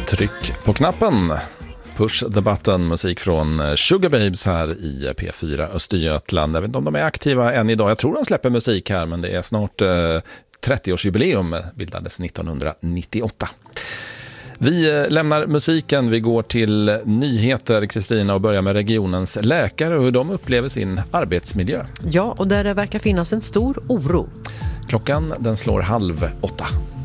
Tryck på knappen. Push the button, musik från Sugar Babes här i P4 Östergötland. Jag vet inte om de är aktiva än idag. Jag tror de släpper musik här, men det är snart 30-årsjubileum, bildades 1998. Vi lämnar musiken, vi går till nyheter, Kristina, och börjar med regionens läkare och hur de upplever sin arbetsmiljö. Ja, och där det verkar finnas en stor oro. Klockan den slår 7:30.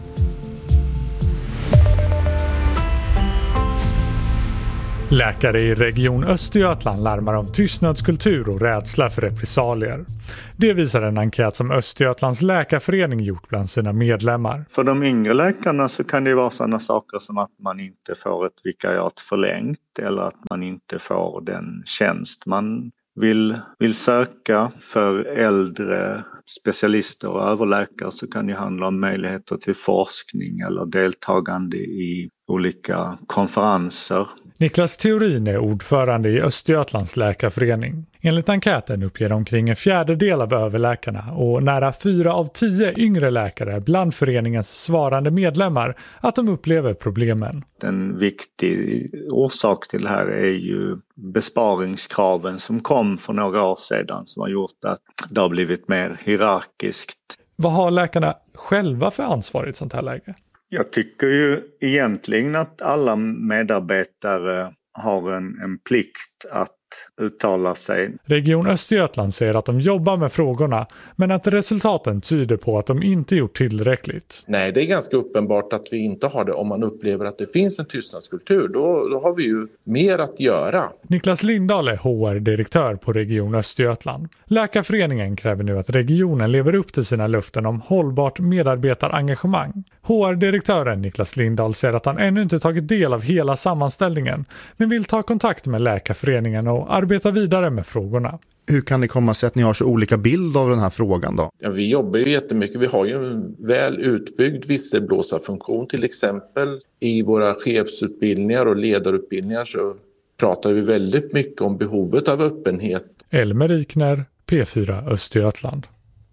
Läkare i Region Östergötland larmar om tystnadskultur och rädsla för repressalier. Det visar en enkät som Östergötlands läkarförening gjort bland sina medlemmar. För de yngre läkarna så kan det vara sådana saker som att man inte får ett vikariat förlängt eller att man inte får den tjänst man vill söka. För äldre specialister och överläkare så kan det handla om möjligheter till forskning eller deltagande i olika konferenser. Niklas Theorin är ordförande i Östergötlands läkarförening. Enligt enkäten uppger omkring en fjärdedel av överläkarna och nära 4 av 10 yngre läkare bland föreningens svarande medlemmar att de upplever problemen. En viktig orsak till det här är ju besparingskraven som kom för några år sedan som har gjort att det har blivit mer hierarkiskt. Vad har läkarna själva för ansvar i ett sånt här läge? Jag tycker ju egentligen att alla medarbetare har en plikt att uttala sig. Region Östergötland säger att de jobbar med frågorna, men att resultaten tyder på att de inte gjort tillräckligt. Nej, det är ganska uppenbart att vi inte har det. Om man upplever att det finns en tystnadskultur, då har vi ju mer att göra. Niklas Lindahl är HR-direktör på Region Östergötland. Läkarföreningen kräver nu att regionen lever upp till sina löften om hållbart medarbetarengagemang. HR-direktören Niklas Lindahl säger att han ännu inte tagit del av hela sammanställningen, men vill ta kontakt med läkarföreningen och arbeta vidare med frågorna. Hur kan det komma sig att ni har så olika bild av den här frågan då? Ja, vi jobbar ju jättemycket. Vi har ju en väl utbyggd visselblåsarfunktion till exempel. I våra chefsutbildningar och ledarutbildningar så pratar vi väldigt mycket om behovet av öppenhet. Elmer Ikner, P4 Östergötland.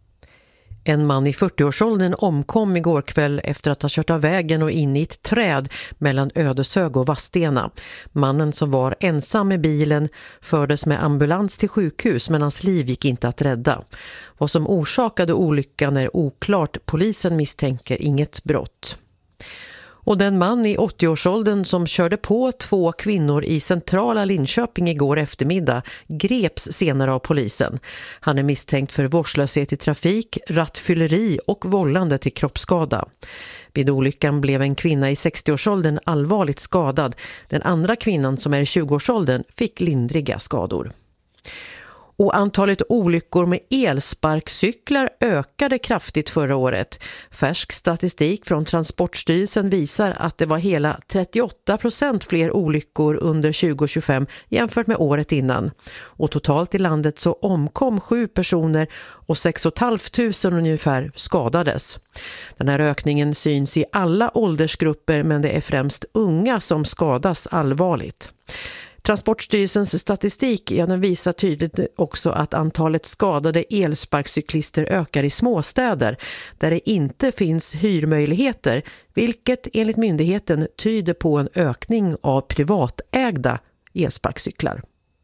En man i 40-årsåldern omkom igår kväll efter att ha kört av vägen och in i ett träd mellan Ödeshög och Vadstena. Mannen som var ensam i bilen fördes med ambulans till sjukhus, men hans liv gick inte att rädda. Vad som orsakade olyckan är oklart. Polisen misstänker inget brott. Och den man i 80-årsåldern som körde på 2 kvinnor i centrala Linköping igår eftermiddag greps senare av polisen. Han är misstänkt för vårdslöshet i trafik, rattfylleri och vållande till kroppsskada. Vid olyckan blev en kvinna i 60-årsåldern allvarligt skadad. Den andra kvinnan som är i 20-årsåldern fick lindriga skador. Och antalet olyckor med elsparkcyklar ökade kraftigt förra året. Färsk statistik från Transportstyrelsen visar att det var hela 38% fler olyckor under 2025 jämfört med året innan. Och totalt i landet så omkom 7 personer och 6 500 ungefär skadades. Den här ökningen syns i alla åldersgrupper, men det är främst unga som skadas allvarligt. Transportstyrelsens statistik den visar tydligt också att antalet skadade elsparkcyklister ökar i småstäder där det inte finns hyrmöjligheter, vilket enligt myndigheten tyder på en ökning av privatägda elsparkcyklar.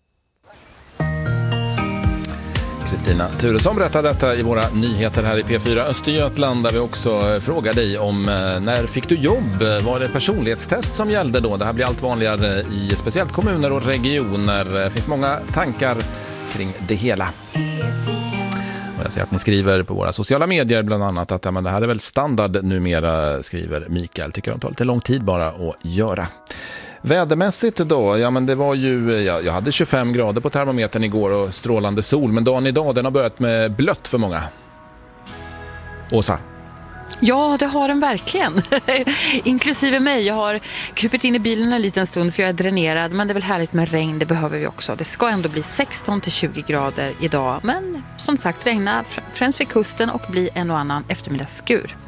Kristina Turesson berättar detta i våra nyheter här i P4 Östergötland, där vi också frågar dig om när fick du jobb? Var det personlighetstest som gällde då? Det här blir allt vanligare i speciellt kommuner och regioner. Det finns många tankar kring det hela. Och jag ser att ni skriver på våra sociala medier bland annat att men det här är väl standard numera, skriver Mikael. Tycker de tar lite lång tid bara att göra. Vädermässigt då, ja men det var ju, jag hade 25 grader på termometern igår och strålande sol, men dagen idag den har börjat med blött för många. Åsa? Ja, det har den verkligen. Inklusive mig. Jag har kupit in i bilen en liten stund för jag är dränerad, men det är väl härligt med regn, det behöver vi också. Det ska ändå bli 16-20 grader idag, men som sagt regna främst vid kusten och bli en och annan eftermiddagsskur.